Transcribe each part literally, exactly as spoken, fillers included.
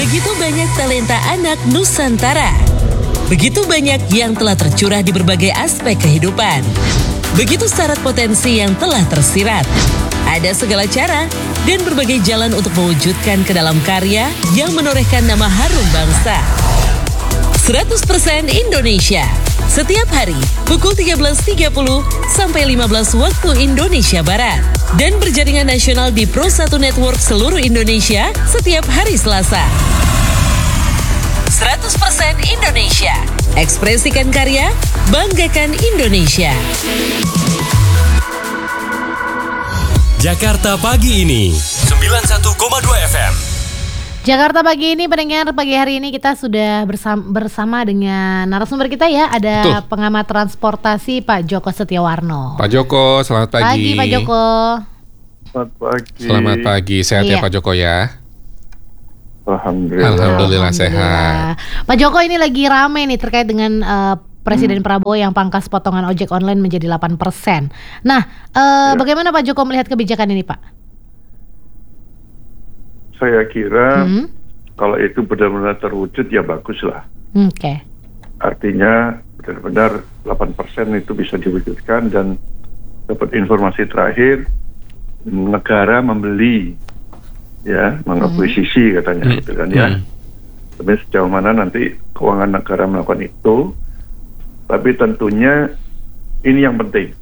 Begitu banyak talenta anak Nusantara. Begitu banyak yang telah tercurah di berbagai aspek kehidupan. Begitu syarat potensi yang telah tersirat. Ada segala cara dan berbagai jalan untuk mewujudkan ke dalam karya yang menorehkan nama harum bangsa. seratus persen Indonesia. Setiap hari pukul tiga belas tiga puluh sampai lima belas waktu Indonesia Barat. Dan berjaringan nasional di Pro satu Network seluruh Indonesia setiap hari Selasa. seratus persen Indonesia. Ekspresikan karya, banggakan Indonesia. Jakarta Pagi ini sembilan puluh satu koma dua F M. Jakarta Pagi ini, pendengar, pagi hari ini kita sudah bersama, bersama dengan narasumber kita ya. Ada Tuh. pengamat transportasi Pak Joko Setiawarno. Pak Joko, selamat pagi. Pagi Pak Joko. Selamat pagi. Selamat pagi, sehat iya. ya Pak Joko ya? Alhamdulillah. Alhamdulillah sehat. Pak Joko, ini lagi rame nih terkait dengan uh, Presiden hmm. Prabowo yang pangkas potongan ojek online menjadi delapan persen. Nah, uh, ya. bagaimana Pak Joko melihat kebijakan ini, Pak? Saya kira hmm. kalau itu benar-benar terwujud ya baguslah. Oke. Okay. Artinya benar-benar delapan persen itu bisa diwujudkan, dan dapat informasi terakhir negara membeli, ya, mengakuisisi hmm. katanya hmm. gitu kan ya. Hmm. Tapi sejauh mana nanti keuangan negara melakukan itu, tapi tentunya ini yang penting.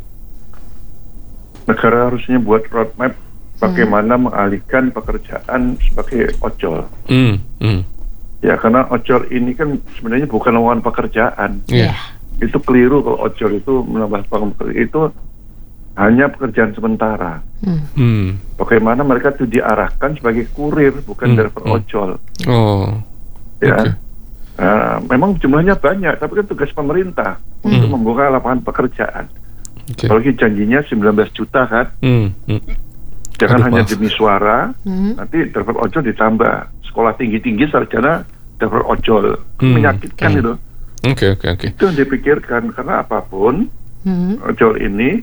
Negara harusnya buat roadmap bagaimana hmm. mengalihkan pekerjaan sebagai ojol. Hmm. Hmm. Ya, karena ojol ini kan sebenarnya bukan lowongan pekerjaan. Yeah. Itu keliru kalau ojol itu menambah pekerjaan. Itu hanya pekerjaan sementara. Hmm. Hmm. Bagaimana mereka itu diarahkan sebagai kurir, bukan hmm. driver hmm. ojol. Oh. Ya. Okay. Nah, memang jumlahnya banyak, tapi kan tugas pemerintah hmm. untuk membuka lapangan pekerjaan. Okay. Apalagi janjinya sembilan belas juta kan. Hmm. Hmm. Jangan Aduh, hanya maaf. demi suara, hmm. nanti driver ojol ditambah sekolah tinggi-tinggi sarjana driver ojol, hmm. menyakitkan hmm. itu. Oke okay, oke okay, oke. Okay. Itu yang dipikirkan, karena apapun hmm. ojol ini,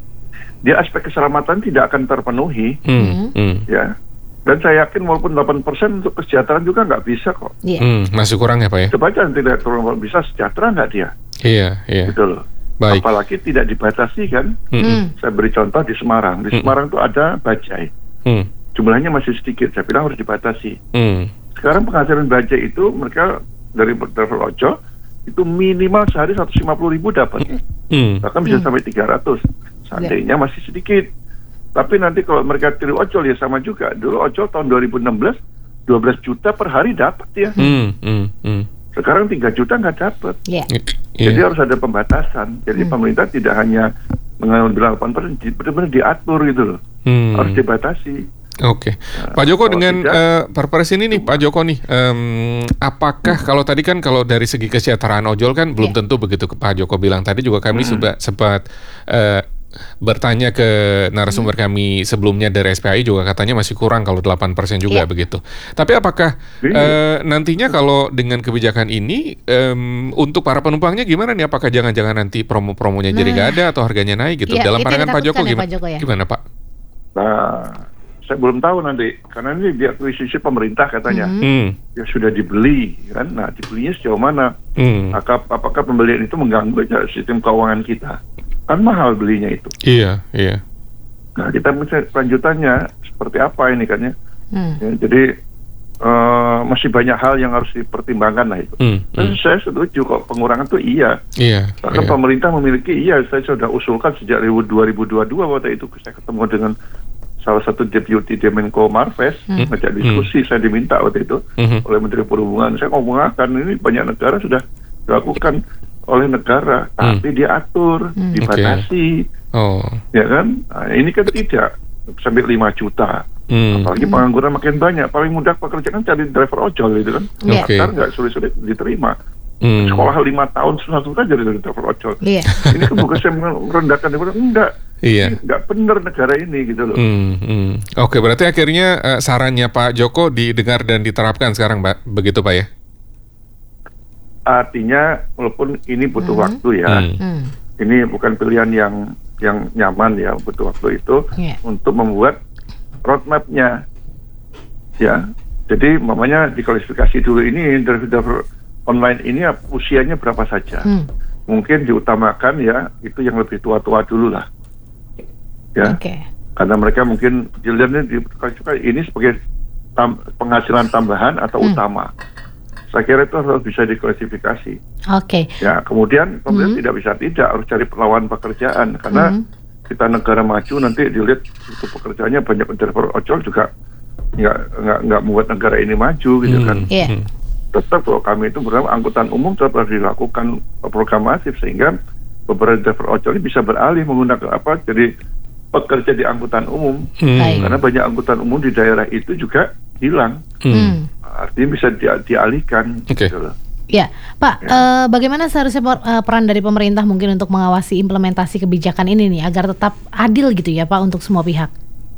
dia aspek keselamatan tidak akan terpenuhi, hmm. Hmm. ya. Dan saya yakin walaupun delapan persen untuk kesejahteraan juga nggak bisa kok. Yeah. Hmm, masih kurang ya Pak ya? Coba aja tidak bisa sejahtera nggak dia? Iya iya. Gitu loh. Baik. Apalagi tidak dibatasi kan. Mm-hmm. Saya beri contoh di Semarang. Di mm-hmm. Semarang itu ada bajai. Mm. Jumlahnya masih sedikit. Saya bilang harus dibatasi. Mm. Sekarang penghasilan bajai itu mereka dari driver ojol itu minimal sehari seratus lima puluh ribu dapat. Mm. Bahkan bisa mm. sampai tiga ratus. Seandainya yeah. masih sedikit. Tapi nanti kalau mereka tiru ojol ya sama juga. Dulu ojol tahun dua ribu enam belas dua belas juta per hari dapat ya. Mm. Mm. Mm. Sekarang tiga juta nggak dapat. Yeah. Yeah. Jadi harus ada pembatasan. Jadi hmm. pemerintah tidak hanya mengambil delapan persen, benar-benar diatur gitu loh. Hmm. Harus dibatasi. Oke, okay. nah, Pak Joko dengan uh, Perpres ini nih, Pak Joko nih, um, apakah hmm. kalau tadi kan kalau dari segi kesejahteraan ojol kan belum yeah. tentu begitu Pak Joko bilang tadi juga kami hmm. sudah sempat uh, bertanya ke narasumber hmm. kami sebelumnya dari S P A I juga katanya masih kurang kalau delapan persen juga yeah. begitu. Tapi apakah yeah. uh, nantinya kalau dengan kebijakan ini um, untuk para penumpangnya gimana nih? Apakah jangan-jangan nanti promo-promonya nah. jadi nggak ada atau harganya naik gitu? Yeah, dalam pandangan Pak Joko, ya, gimana, Pak Joko ya? Gimana Pak? Nah, saya belum tahu nanti karena ini diakuisisi pemerintah katanya. Mm-hmm. Ya sudah dibeli kan. Nah, dibelinya sejauh mana? Mm. Apakah, apakah pembelian itu mengganggu sistem keuangan kita? Kan mahal belinya itu. Iya, iya. Nah, kita mesti lanjutannya seperti apa ini kan ya. Hmm. ya jadi uh, masih banyak hal yang harus dipertimbangkan lah itu. Hmm. Dan hmm. saya setuju kok pengurangan itu iya. Iya. Bahkan iya. pemerintah memiliki iya. Saya sudah usulkan sejak dua ribu dua puluh dua waktu itu saya ketemu dengan salah satu deputi Menko Marves, hmm. ngajak diskusi. Hmm. Saya diminta waktu itu hmm. oleh Menteri Perhubungan. Saya ngomongkan ini banyak negara sudah dilakukan oleh negara, tapi hmm. diatur, hmm. dibatasi, okay. oh. ya kan? Nah, ini kan tidak sampai lima juta, hmm. apalagi pengangguran makin banyak. Paling mudah pekerjaan cari driver ojol gitu kan, okay. daftar nggak sulit-sulit diterima. Hmm. Sekolah lima tahun satu saja jadi driver ojol. Yeah. Ini kan bukan saya merendahkan, enggak, iya. enggak benar negara ini gitu loh. Hmm. Hmm. Oke, okay, berarti akhirnya uh, sarannya Pak Joko didengar dan diterapkan sekarang, Pak, begitu Pak ya? Artinya walaupun ini butuh hmm. waktu ya, hmm. ini bukan pilihan yang yang nyaman ya, butuh waktu itu yeah. untuk membuat roadmap-nya ya. Jadi mamanya diklasifikasi dulu ini driver online ini usianya berapa saja. Hmm. Mungkin diutamakan ya itu yang lebih tua-tua dulu lah. Ya. Okay. Karena mereka mungkin dilihatnya diklasifikasi ini sebagai tam, penghasilan tambahan atau hmm. utama. Saya kira itu harus bisa diklasifikasi. Oke. Okay. Ya, kemudian pemerintah hmm. tidak bisa tidak harus cari perlawanan pekerjaan karena hmm. kita negara maju nanti dilihat itu pekerjaannya banyak driver ojol juga nggak nggak nggak membuat negara ini maju gitu hmm. kan. Yeah. Tetap kalau kami itu berapa angkutan umum tetap harus dilakukan program masif sehingga beberapa driver ojol ini bisa beralih menggunakan apa jadi pekerja di angkutan umum hmm. karena banyak angkutan umum di daerah itu juga hilang. Hmm. Artinya bisa di, dialihkan. Okay. Gitu. Ya, Pak, ya. Eh, bagaimana seharusnya peran dari pemerintah mungkin untuk mengawasi implementasi kebijakan ini nih agar tetap adil gitu ya Pak untuk semua pihak?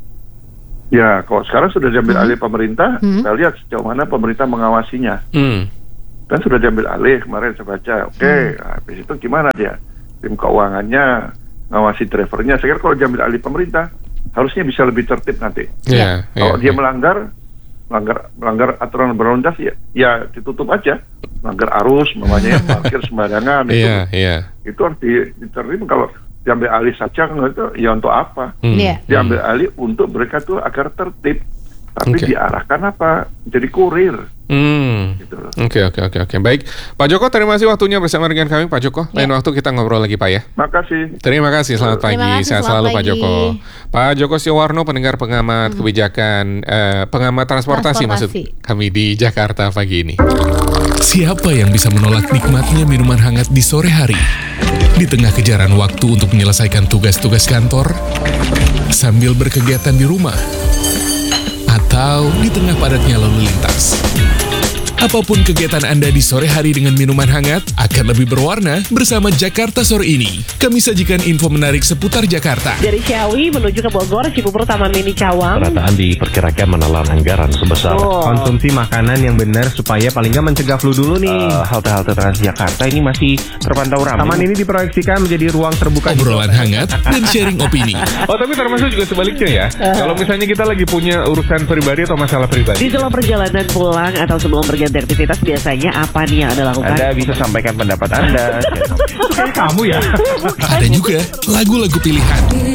Ya, kalau sekarang sudah diambil hmm. alih pemerintah, hmm. kita lihat sejauh mana pemerintah mengawasinya. Hmm. Kan sudah diambil alih kemarin saya baca. Oke, okay, hmm. nah, habis itu gimana dia? Tim keuangannya ngawasi drivernya. Saya kira kalau diambil alih pemerintah harusnya bisa lebih tertib nanti. Yeah, kalau yeah, dia yeah. melanggar melanggar melanggar aturan berlalu lintas ya, ya ditutup aja. Melanggar arus, namanya parkir sembarangan itu, yeah, yeah. itu harus diterima. Kalau diambil alih saja kan itu ya untuk apa? Hmm. Yeah. Diambil alih untuk mereka tuh agar tertib, tapi okay. diarahkan apa? Jadi kurir. Hmm. Gitu. Oke oke oke oke baik, Pak Joko terima kasih waktunya bersama dengan kami Pak Joko. Lain yeah. waktu kita ngobrol lagi Pak ya. Makasih. Terima kasih, selamat pagi, kasih, sehat selalu pagi. Pak Joko. Pak Joko Setiawarno, pendengar pengamat hmm. kebijakan, eh, pengamat transportasi, transportasi maksud kami di Jakarta pagi ini. Siapa yang bisa menolak nikmatnya minuman hangat di sore hari? Di tengah kejaran waktu untuk menyelesaikan tugas-tugas kantor, sambil berkegiatan di rumah, atau di tengah padatnya lalu lintas. Apapun kegiatan Anda di sore hari dengan minuman hangat akan lebih berwarna bersama Jakarta Sore ini. Kami sajikan info menarik seputar Jakarta. Dari Ciawi menuju ke Bogor, Cibubur, Taman Mini Cawang. Penataan diperkirakan menelan anggaran sebesar oh. konsumsi makanan yang benar supaya paling nggak mencegah flu dulu nih. Uh, halte-halte Transjakarta ini masih terpantau ramai. Taman ini diproyeksikan menjadi ruang terbuka. Obrolan hangat dan sharing opini. Oh tapi termasuk juga sebaliknya ya. Uh. Kalau misalnya kita lagi punya urusan pribadi atau masalah pribadi. Di dalam perjalanan pulang atau sebelum pergi aktivitas biasanya apa nih yang Anda lakukan? Anda bisa sampaikan pendapat Anda. Kayak kamu ya. Ada juga lagu-lagu pilihan.